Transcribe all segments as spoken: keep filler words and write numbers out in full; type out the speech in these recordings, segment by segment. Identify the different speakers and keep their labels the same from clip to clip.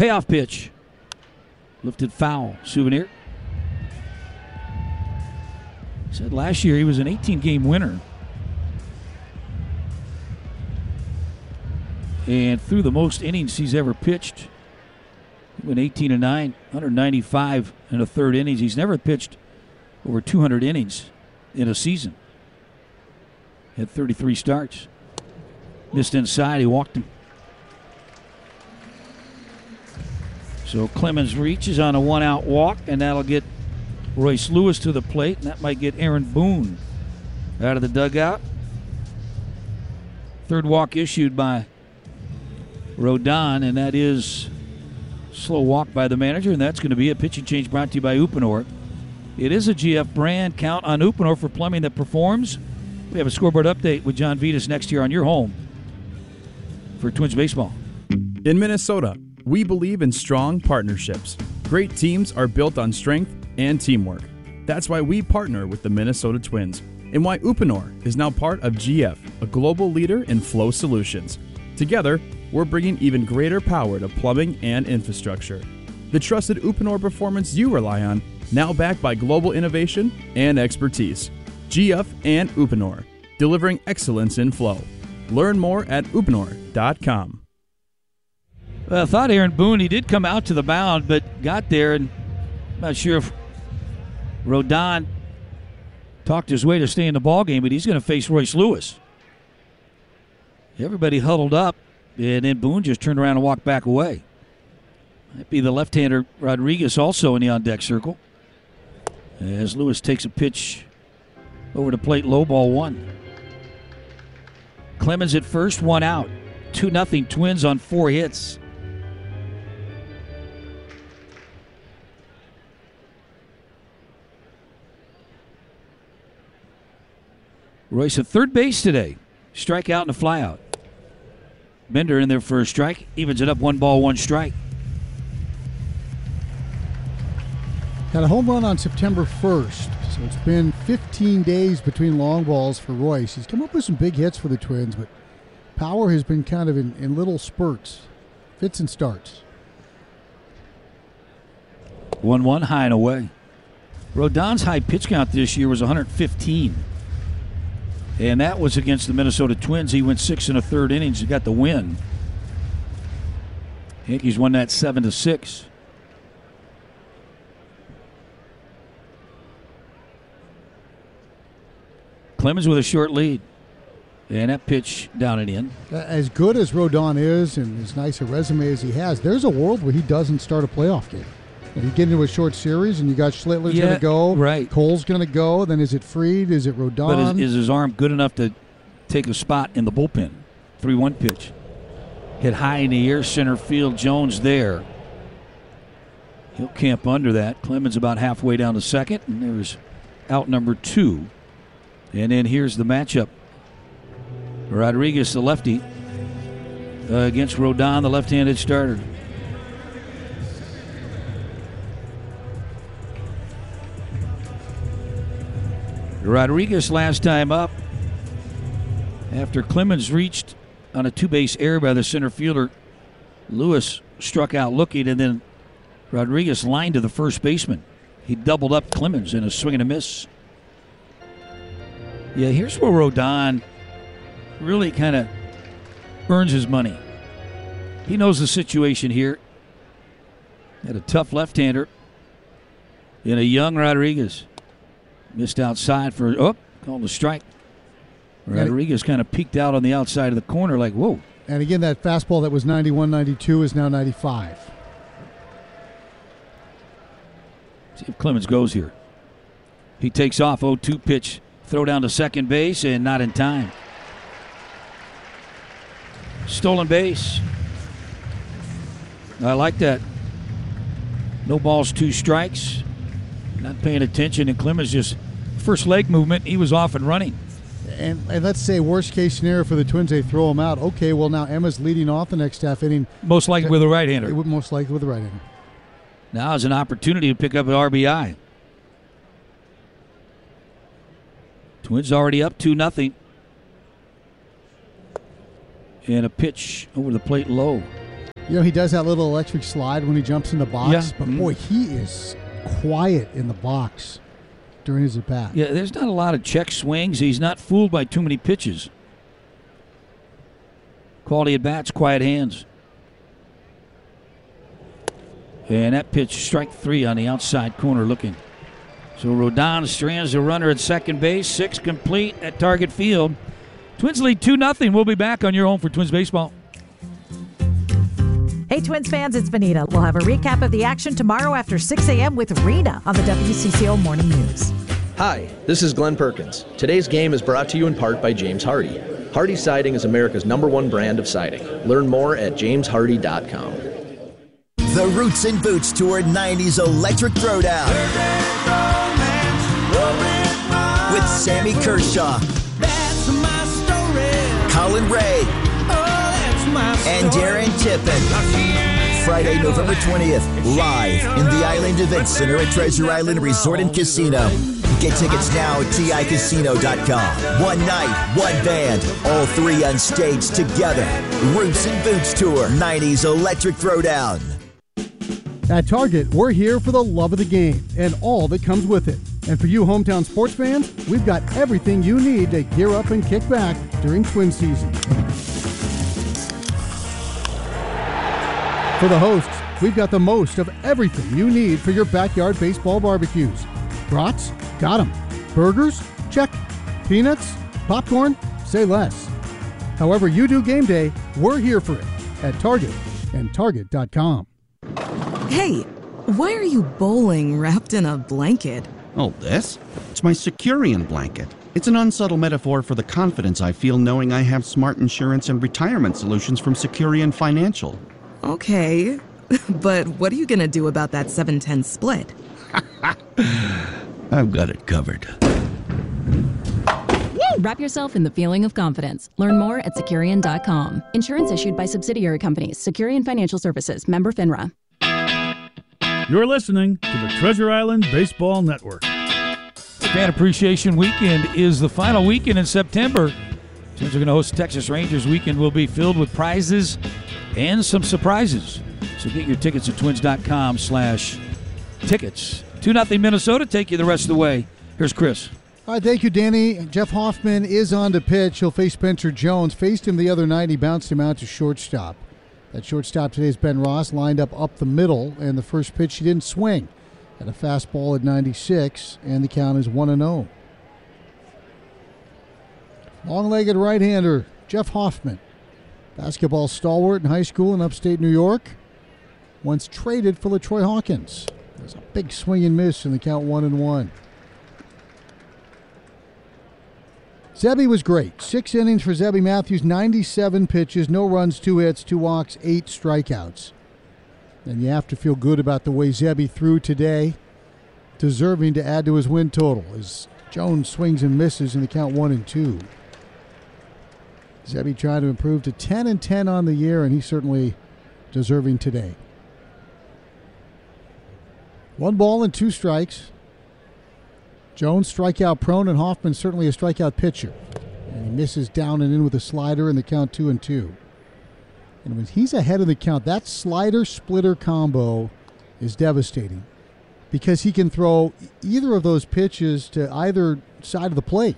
Speaker 1: Payoff pitch. Lifted foul. Souvenir. Said last year he was an eighteen-game winner. And threw the most innings he's ever pitched. He went eighteen and nine, one ninety-five in a third innings. He's never pitched over two hundred innings in a season. Had thirty-three starts. Missed inside. He walked him. So Clemens reaches on a one-out walk, and that'll get Royce Lewis to the plate, and that might get Aaron Boone out of the dugout. Third walk issued by Rodon, and that is slow walk by the manager, and that's going to be a pitching change brought to you by Uponor. It is a G F brand. Count on Uponor for plumbing that performs. We have a scoreboard update with John Vitas next year on your home for Twins baseball.
Speaker 2: In Minnesota, we believe in strong partnerships. Great teams are built on strength and teamwork. That's why we partner with the Minnesota Twins and why Uponor is now part of G F, a global leader in flow solutions. Together, we're bringing even greater power to plumbing and infrastructure. The trusted Uponor performance you rely on, now backed by global innovation and expertise. G F and Uponor, delivering excellence in flow. Learn more at uponor dot com.
Speaker 1: Well, I thought Aaron Boone, he did come out to the mound, but got there, and I'm not sure if Rodon talked his way to stay in the ballgame, but he's going to face Royce Lewis. Everybody huddled up, and then Boone just turned around and walked back away. Might be the left-hander Rodriguez also in the on-deck circle. As Lewis takes a pitch over the plate, low ball one. Clemens at first, one out. two nothing Twins on four hits. Royce at third base today. Strikeout and a flyout. Bender in there for a strike. Evens it up one ball, one strike.
Speaker 3: Got a home run on September first. So it's been fifteen days between long balls for Royce. He's come up with some big hits for the Twins, but power has been kind of in, in little spurts. Fits and starts.
Speaker 1: one one high and away. Rodon's high pitch count this year was one hundred fifteen. And that was against the Minnesota Twins. He went six and a third innings and got the win. Yankees won that seven to six. Clemens with a short lead. And that pitch down and in.
Speaker 3: As good as Rodon is and as nice a resume as he has, there's a world where he doesn't start a playoff game. If you get into a short series and you got Schlittler's
Speaker 1: yeah,
Speaker 3: going to go,
Speaker 1: right.
Speaker 3: Cole's going to go, then is it Fried? Is it Rodon?
Speaker 1: But is, is his arm good enough to take a spot in the bullpen? three one pitch. Hit high in the air, center field. Jones there. He'll camp under that. Clemens about halfway down to second, and there's out number two. And then here's the matchup. Rodriguez, the lefty, uh, against Rodon, the left-handed starter. Rodriguez last time up, after Clemens reached on a two-base error by the center fielder, Lewis struck out looking, and then Rodriguez lined to the first baseman. He doubled up Clemens in a swing and a miss. Yeah, here's where Rodon really kind of earns his money. He knows the situation here. Had a tough left-hander in a young Rodriguez. Missed outside for, oh, called a strike. Rodriguez kind of peeked out on the outside of the corner like, whoa.
Speaker 3: And again, that fastball that was ninety-one ninety-two is now ninety-five.
Speaker 1: See if Clemens goes here. He takes off, oh two pitch. Throw down to second base and not in time. Stolen base. I like that. No balls, two strikes. Not paying attention, and Clemens just, first leg movement, he was off and running.
Speaker 3: And, and let's say worst case scenario for the Twins, they throw him out. Okay, well now Emma's leading off the next half inning.
Speaker 1: Most likely with a right-hander.
Speaker 3: It would most likely with a right-hander.
Speaker 1: Now is an opportunity to pick up an R B I. Twins already up two nothing. And a pitch over the plate low.
Speaker 3: You know, he does that little electric slide when he jumps in the box,
Speaker 1: Yeah.
Speaker 3: but
Speaker 1: Mhm.
Speaker 3: boy, he is quiet in the box during his at-bat.
Speaker 1: Yeah, there's not a lot of check swings. He's not fooled by too many pitches. Quality at bats, quiet hands. And that pitch, strike three on the outside corner looking. So Rodon strands the runner at second base. Six complete at Target Field. Twins lead two nothing. We'll be back on your home for Twins Baseball.
Speaker 4: Hey, Twins fans, it's Benita. We'll have a recap of the action tomorrow after six a.m. with Rena on the W C C O Morning News.
Speaker 5: Hi, this is Glenn Perkins. Today's game is brought to you in part by James Hardy. Hardy Siding is America's number one brand of siding. Learn more at james hardy dot com.
Speaker 6: The Roots and Boots Tour nineties Electric Throwdown with Sammy Kershaw, Colin Ray, and Darren Tippin. Friday, November twentieth, live in the Island Event Center at Treasure Island Resort and Casino. Get tickets now at T I casino dot com. One night, one band, all three on stage together. Roots and Boots Tour nineties Electric Throwdown.
Speaker 3: At Target, we're here for the love of the game and all that comes with it. And for you hometown sports fans, we've got everything you need to gear up and kick back during Twin season. For the hosts, we've got the most of everything you need for your backyard baseball barbecues. Brats? Got 'em. Burgers? Check. Peanuts? Popcorn? Say less. However you do game day, we're here for it at Target and Target dot com.
Speaker 7: Hey, why are you bowling wrapped in a blanket?
Speaker 8: Oh, this? It's my Securian blanket. It's an unsubtle metaphor for the confidence I feel knowing I have smart insurance and retirement solutions from Securian Financial.
Speaker 7: Okay, but what are you gonna do about that seven ten split?
Speaker 8: I've got it covered.
Speaker 9: Wrap yourself in the feeling of confidence. Learn more at Securian dot com. Insurance issued by subsidiary companies. Securian Financial Services. Member FINRA.
Speaker 10: You're listening to the Treasure Island Baseball Network.
Speaker 1: Fan Appreciation Weekend is the final weekend in September. Twins are going to host Texas Rangers. Weekend will be filled with prizes and some surprises. So get your tickets at twins dot com slash tickets. two nothing Minnesota. Take you the rest of the way. Here's Chris.
Speaker 3: All right, thank you, Danny. Jeff Hoffman is on to pitch. He'll face Spencer Jones. Faced him the other night. He bounced him out to shortstop. That shortstop today is Ben Ross, lined up up the middle, and the first pitch he didn't swing. At a fastball at ninety-six, and the count is one and oh. Long-legged right-hander Jeff Hoffman, basketball stalwart in high school in upstate New York, once traded for LaTroy Hawkins. There's a big swing and miss, and the count one and one. Zebby was great. Six innings for Zebby Matthews, ninety-seven pitches, no runs, two hits, two walks, eight strikeouts. And you have to feel good about the way Zebby threw today, deserving to add to his win total as Jones swings and misses in the count one and two. Zebby trying to improve to ten and ten on the year, and he's certainly deserving today. One ball and two strikes. Jones strikeout prone, and Hoffman certainly a strikeout pitcher. And he misses down and in with a slider in the count two and two. And when he's ahead of the count, that slider-splitter combo is devastating because he can throw either of those pitches to either side of the plate.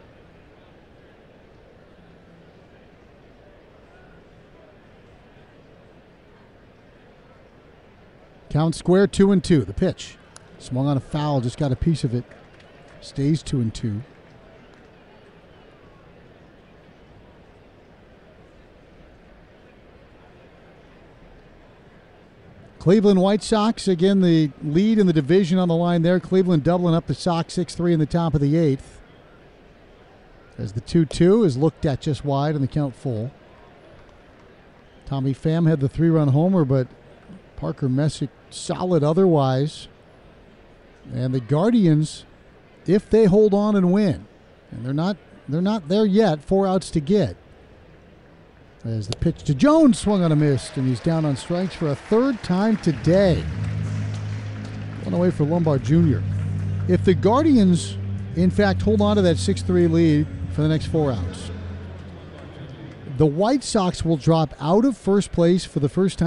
Speaker 3: Count square, two and two. The pitch. Swung on a foul, just got a piece of it. Stays two and two. Cleveland White Sox, again, the lead in the division on the line there. Cleveland doubling up the Sox six three in the top of the eighth. As the two two is looked at just wide and the count full. Tommy Pham had the three-run homer, but Parker Messick solid otherwise. And the Guardians, if they hold on and win, and they're not they're not there yet, four outs to get. As the pitch to Jones swung on a miss, and he's down on strikes for a third time today. One away for Lombard Junior If the Guardians, in fact, hold on to that six three lead for the next four outs, the White Sox will drop out of first place for the first time